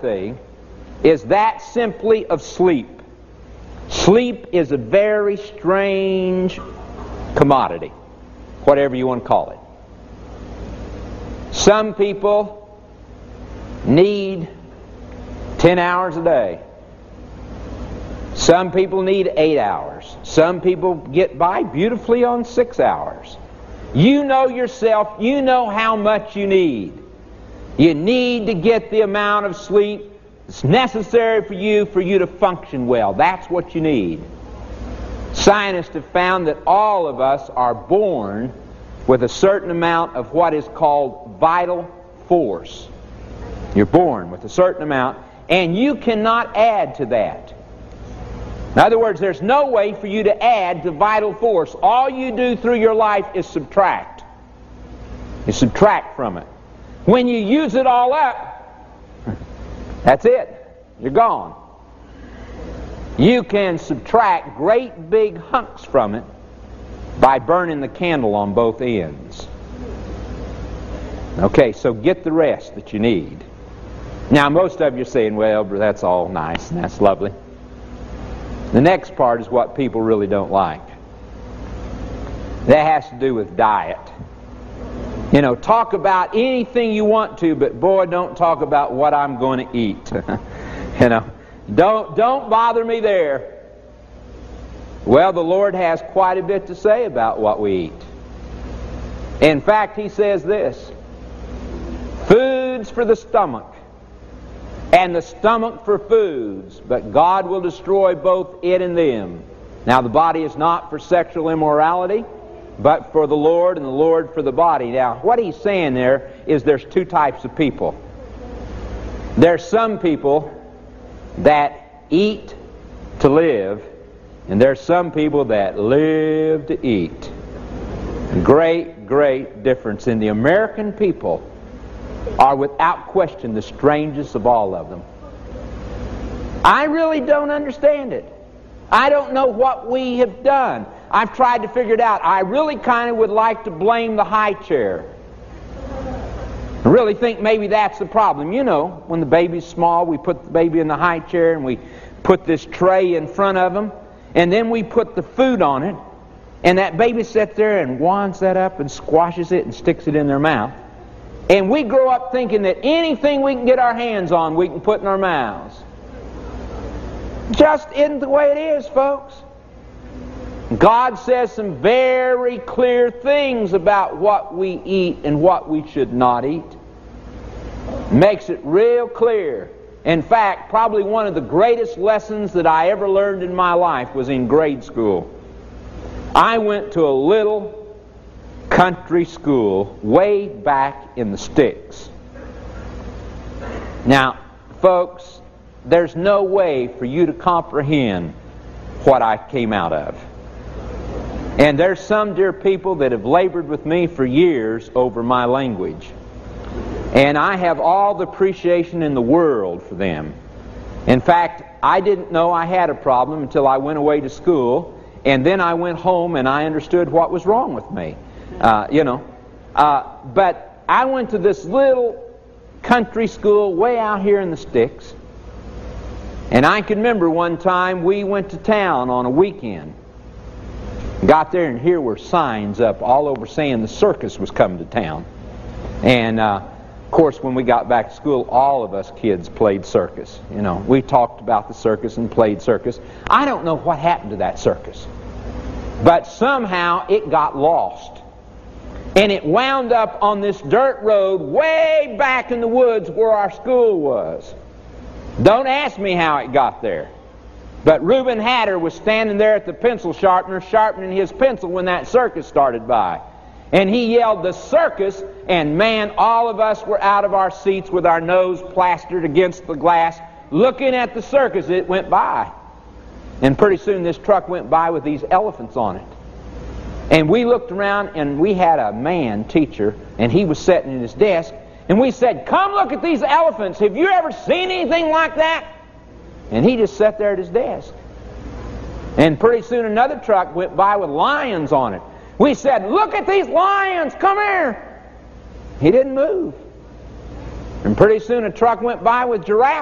thing is that simply of sleep. Sleep is a very strange commodity, whatever you want to call it. Some people need 10 hours a day. Some people need 8 hours. Some people get by beautifully on 6 hours. You know yourself, you know how much you need. You need to get the amount of sleep that's necessary for you to function well. That's what you need. Scientists have found that all of us are born with a certain amount of what is called vital force. You're born with a certain amount, and you cannot add to that. In other words, there's no way for you to add to vital force. All you do through your life is subtract. You subtract from it. When you use it all up, that's it. You're gone. You can subtract great big hunks from it by burning the candle on both ends. Okay, so get the rest that you need. Now, most of you are saying, well, that's all nice and that's lovely. The next part is what people really don't like. That has to do with diet. You know, talk about anything you want to, but boy, don't talk about what I'm going to eat. You know, don't bother me there. Well, the Lord has quite a bit to say about what we eat. In fact, He says this: food's for the stomach, and the stomach for foods, but God will destroy both it and them. Now, the body is not for sexual immorality, but for the Lord, and the Lord for the body. Now, what He's saying there is there's two types of people. There's some people that eat to live, and there's some people that live to eat. Great, great difference. And the American people are without question the strangest of all of them. I really don't understand it. I don't know what we have done. I've tried to figure it out. I really kind of would like to blame the high chair. I really think maybe that's the problem. You know, when the baby's small, we put the baby in the high chair and we put this tray in front of them, and then we put the food on it, and that baby sits there and wands that up and squashes it and sticks it in their mouth. And we grow up thinking that anything we can get our hands on, we can put in our mouths. Just isn't the way it is, folks. God says some very clear things about what we eat and what we should not eat. Makes it real clear. In fact, probably one of the greatest lessons that I ever learned in my life was in grade school. I went to a little country school way back in the sticks. Now, folks, there's no way for you to comprehend what I came out of. And there's some dear people that have labored with me for years over my language. And I have all the appreciation in the world for them. In fact, I didn't know I had a problem until I went away to school, and then I went home and I understood what was wrong with me. But I went to this little country school way out here in the sticks, and I can remember one time we went to town on a weekend. Got there, and here were signs up all over saying the circus was coming to town. And of course, when we got back to school, all of us kids played circus. You know, we talked about the circus and played circus. I don't know what happened to that circus, but somehow it got lost. And it wound up on this dirt road way back in the woods where our school was. Don't ask me how it got there. But Reuben Hatter was standing there at the pencil sharpener sharpening his pencil when that circus started by. And he yelled, "The circus!" And man, all of us were out of our seats with our nose plastered against the glass looking at the circus. It went by. And pretty soon this truck went by with these elephants on it. And we looked around, and we had a man teacher, and he was sitting in his desk, and we said, "Come look at these elephants. Have you ever seen anything like that?" And he just sat there at his desk. And pretty soon another truck went by with lions on it. We said, "Look at these lions, come here." He didn't move. And pretty soon a truck went by with giraffes